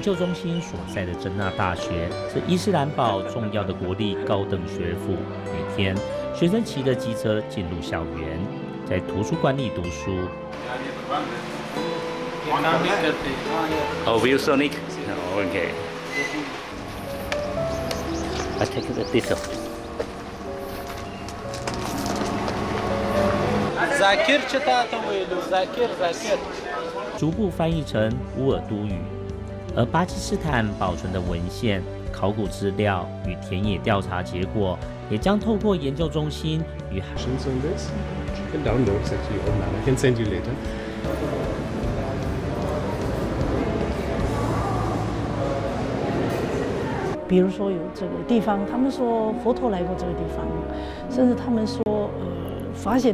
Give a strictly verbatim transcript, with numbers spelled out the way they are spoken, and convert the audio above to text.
究中心所在的真纳大学是伊斯兰堡重要的国立高等学府。每天，学生骑着机车进入校园，在图书馆里读书。 Oh, ViewSonic. Oh, okay. I take this off. Zakir cita tawilu, Zakir, Zakir. 逐步翻译成乌尔都语，而巴基斯坦保存的文献、考古资料与田野调查结果，也将透过研究中心与 on this. You can download it's actually online. I can send you later. 比如说有这个地方，他们说佛陀来过这个地方，甚至他们说，呃，发现